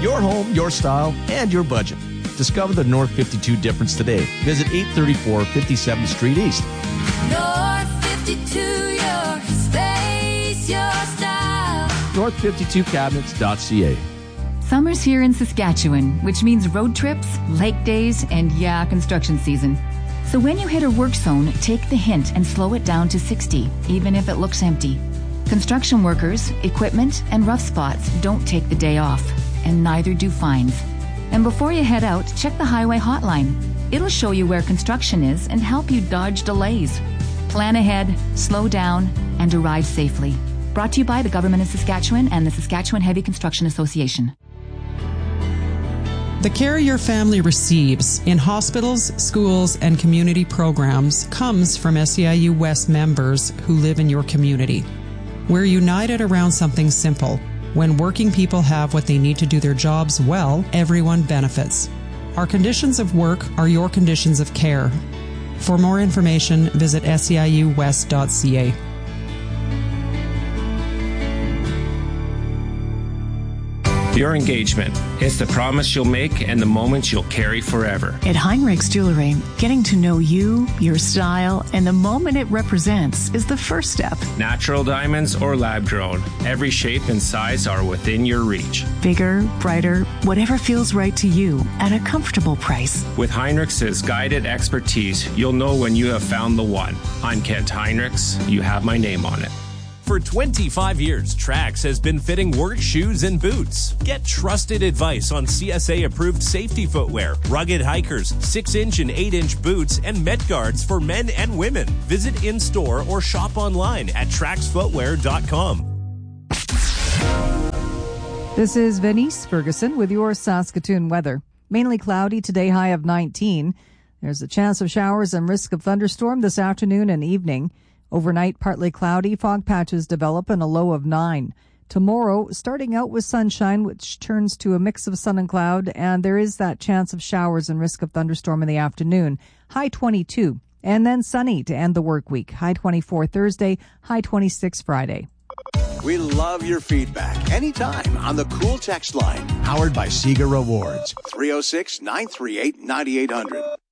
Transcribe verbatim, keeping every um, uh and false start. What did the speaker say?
Your home, your style, and your budget. Discover the North fifty-two difference today. Visit eight thirty-four fifty-seventh Street East. North fifty-two, your space, your style. north fifty-two cabinets dot c a. Summer's here in Saskatchewan, which means road trips, lake days, and yeah, construction season. So when you hit a work zone, take the hint and slow it down to sixty, even if it looks empty. Construction workers, equipment, and rough spots don't take the day off, and neither do fines. And before you head out, check the highway hotline. It'll show you where construction is and help you dodge delays. Plan ahead, slow down, and arrive safely. Brought to you by the Government of Saskatchewan and the Saskatchewan Heavy Construction Association. The care your family receives in hospitals, schools, and community programs comes from S E I U West members who live in your community. We're united around something simple. When working people have what they need to do their jobs well, everyone benefits. Our conditions of work are your conditions of care. For more information, visit S E I U west dot c a. Your engagement. It's the promise you'll make and the moments you'll carry forever. At Heinrichs Jewelry, getting to know you, your style, and the moment it represents is the first step. Natural diamonds or lab-grown, every shape and size are within your reach. Bigger, brighter, whatever feels right to you at a comfortable price. With Heinrichs' guided expertise, you'll know when you have found the one. I'm Kent Heinrichs. You have my name on it. For twenty-five years, Trax has been fitting work shoes and boots. Get trusted advice on C S A-approved safety footwear, rugged hikers, six-inch and eight-inch boots, and Met Guards for men and women. Visit in-store or shop online at trax footwear dot com. This is Venice Ferguson with your Saskatoon weather. Mainly cloudy today, high of nineteen. There's a chance of showers and risk of thunderstorm this afternoon and evening. Overnight, partly cloudy, fog patches develop and a low of nine. Tomorrow, starting out with sunshine, which turns to a mix of sun and cloud, and there is that chance of showers and risk of thunderstorm in the afternoon. High twenty-two. And then sunny to end the work week. High twenty-four Thursday, high twenty-six Friday. We love your feedback anytime on the Cool Text line. Powered by Sega Rewards. three oh six, nine three eight, nine eight hundred.